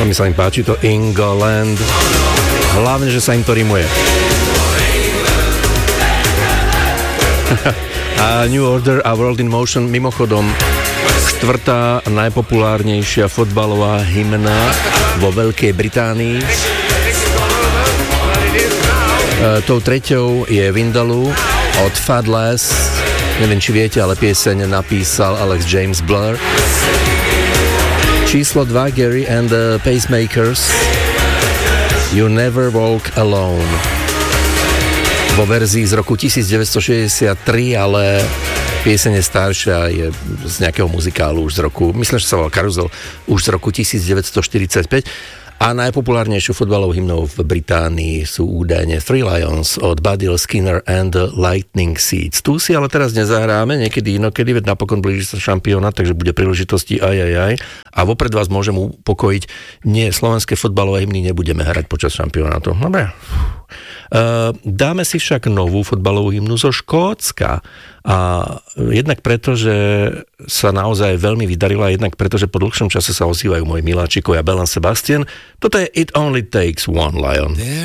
Veľmi sa im páči to England. Hlavne, že sa im to rimuje. A New Order a World in Motion, mimochodom, štvrtá najpopulárnejšia fotbalová hymna vo Veľkej Británii. Tou treťou je Vindaloo od Fat Lass. Neviem, či viete, ale pieseň napísal Alex James Blur. Číslo 2, Gary and the Pacemakers, You Never Walk Alone. Vo verzii z roku 1963, ale pieseň je staršia, je z nejakého muzikálu už z roku, myslím, že sa volal Karuzel, už z roku 1945. A najpopulárnejšou fotbalovou hymnou v Británii sú údajne Three Lions od Buddy Skinner and the Lightning Seeds. Tu si ale teraz nezahráme, niekedy inokedy, veď napokon blíži sa šampiónat, takže bude príležitosti aj. A vopred vás môžem upokojiť, nie, slovenské fotbalové hymny nebudeme hrať počas šampionátu. Dobre. Dáme si však novú fotbalovú hymnu zo Škótska. A jednak preto, že sa naozaj veľmi vydarila, jednak preto, že po dlhšom čase sa ozývajú moji miláčikovia Bell and Sebastian. Toto je It Only Takes One Lion.